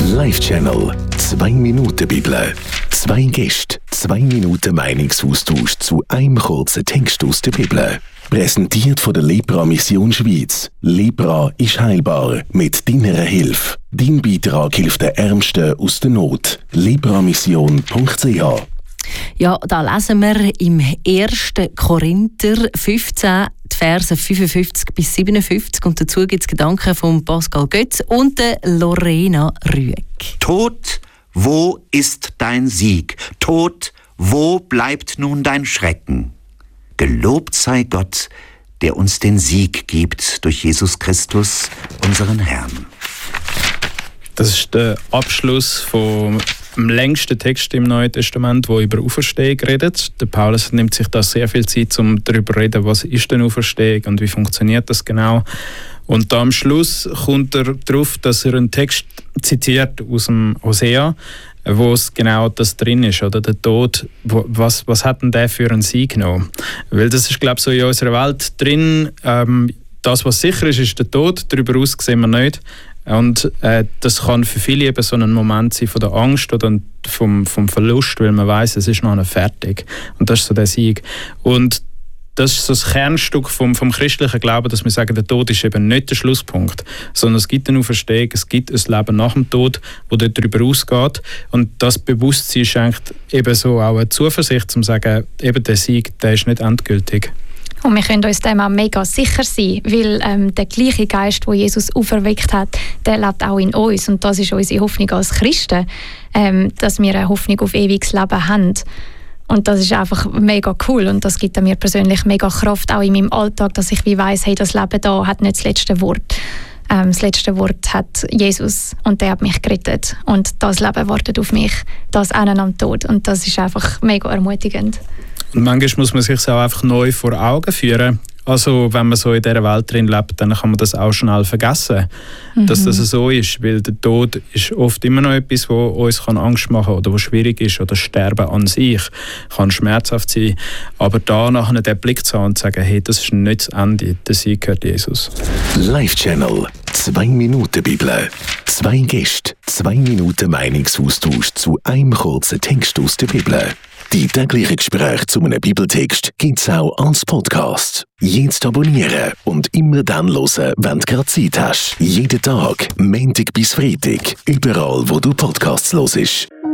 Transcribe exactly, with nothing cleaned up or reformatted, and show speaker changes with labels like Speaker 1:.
Speaker 1: Live-Channel. Zwei Minuten Bibel. Zwei Gäste, zwei Minuten Meinungsaustausch zu einem kurzen Text aus der Bibel. Präsentiert von der Lepra Mission Schweiz. Lepra ist heilbar mit deiner Hilfe. Dein Beitrag hilft den Ärmsten aus der Not. lepramission punkt c h.
Speaker 2: Ja, da lesen wir im ersten Korinther fünfzehn, die Verse fünfundfünfzig bis siebenundfünfzig. Und dazu gibt es Gedanken von Pascal Götz und der Lorena Rüegg.
Speaker 3: Tod, wo ist dein Sieg? Tod, wo bleibt nun dein Schrecken? Gelobt sei Gott, der uns den Sieg gibt durch Jesus Christus, unseren Herrn.
Speaker 4: Das ist der Abschluss vom längsten Text im Neuen Testament, wo über Auferstehung redet. Der Paulus nimmt sich da sehr viel Zeit, um darüber zu reden, was ist denn Auferstehung und wie funktioniert das genau. Und da am Schluss kommt er darauf, dass er einen Text zitiert aus dem Hosea, wo es genau das drin ist, oder der Tod, was, was hat denn der für einen Sieg genommen? Weil das ist, glaube ich, so in unserer Welt drin, ähm, das, was sicher ist, ist der Tod, darüber aus sehen wir nicht. Und äh, das kann für viele eben so ein Moment sein von der Angst oder vom, vom Verlust, weil man weiß, es ist noch nicht fertig. Und das ist so der Sieg. Und das ist so das Kernstück vom, vom christlichen Glauben, dass wir sagen, der Tod ist eben nicht der Schlusspunkt, sondern es gibt eine Auferstehung, es gibt ein Leben nach dem Tod, das dort darüber ausgeht. Und das Bewusstsein schenkt eben so auch eine Zuversicht, um zu sagen, eben der Sieg, der ist nicht endgültig.
Speaker 5: Und wir können uns dem auch mega sicher sein, weil ähm, der gleiche Geist, den Jesus auferweckt hat, der lebt auch in uns. Und das ist unsere Hoffnung als Christen, ähm, dass wir eine Hoffnung auf ewiges Leben haben. Und das ist einfach mega cool und das gibt mir persönlich mega Kraft, auch in meinem Alltag, dass ich wie weiss, hey, das Leben da hat nicht das letzte Wort. Ähm, das letzte Wort hat Jesus und der hat mich gerettet. Und das Leben wartet auf mich, das einen am Tod. Und das ist einfach mega ermutigend.
Speaker 4: Und manchmal muss man sich auch einfach neu vor Augen führen. Also wenn man so in dieser Welt drin lebt, dann kann man das auch schnell vergessen, mhm. dass das so ist. Weil der Tod ist oft immer noch etwas, was uns Angst machen kann oder was schwierig ist. Oder Sterben an sich kann schmerzhaft sein. Aber da nachher den Blick zu haben und zu sagen, hey, das ist nicht das Ende, der Sieg gehört Jesus.
Speaker 1: Live-Channel. Zwei Minuten Bibel. Zwei Gäste, zwei Minuten Meinungsaustausch zu einem kurzen Text aus der Bibel. Die täglichen Gespräche zu einem Bibeltext gibt es auch als Podcast. Jetzt abonnieren und immer dann hören, wenn du gerade Zeit hast. Jeden Tag, Montag bis Freitag, überall, wo du Podcasts hörst.